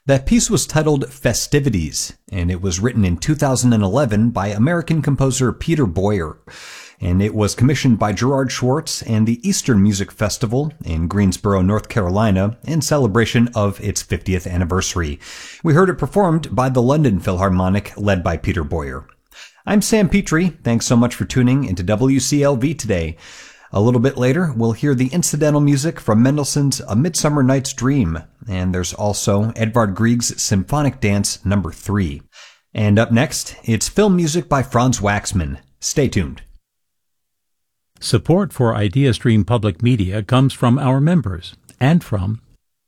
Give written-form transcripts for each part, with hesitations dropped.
That piece was titled Festivities, and it was written in 2011 by American composer Peter Boyer. And it was commissioned by Gerard Schwartz and the Eastern Music Festival in Greensboro, North Carolina, in celebration of its 50th anniversary. We heard it performed by the London Philharmonic, led by Peter Boyer. I'm Sam Petrie. Thanks so much for tuning into WCLV today. A little bit later, we'll hear the incidental music from Mendelssohn's A Midsummer Night's Dream, and there's also Edvard Grieg's Symphonic Dance No. 3. And up next, it's film music by Franz Waxman. Stay tuned. Support for IdeaStream Public Media comes from our members and from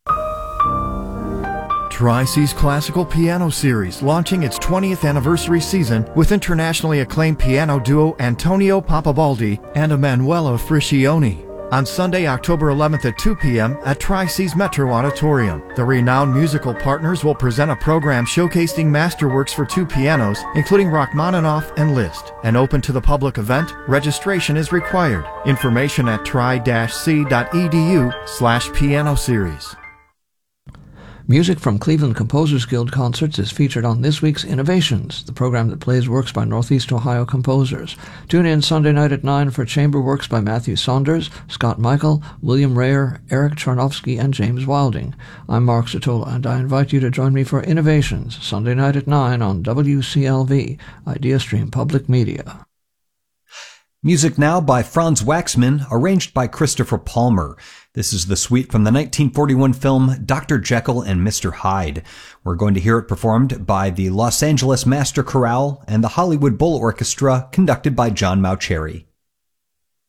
Tri-C's Classical Piano Series, launching its 20th anniversary season with internationally acclaimed piano duo Antonio Papabaldi and Emanuela Friscioni. On Sunday, October 11th at 2 p.m. at Tri-C's Metro Auditorium. The renowned musical partners will present a program showcasing masterworks for two pianos, including Rachmaninoff and Liszt. An open to the public event, registration is required. Information at tri-c.edu/piano series. Music from Cleveland Composers Guild concerts is featured on this week's Innovations, the program that plays works by Northeast Ohio composers. Tune in Sunday night at 9 for chamber works by Matthew Saunders, Scott Michael, William Rayer, Eric Charnofsky, and James Wilding. I'm Mark Sotola, and I invite you to join me for Innovations, Sunday night at 9 on WCLV, IdeaStream Public Media. Music now by Franz Waxman, arranged by Christopher Palmer. This is the suite from the 1941 film Dr. Jekyll and Mr. Hyde. We're going to hear it performed by the Los Angeles Master Chorale and the Hollywood Bowl Orchestra, conducted by John Mauceri.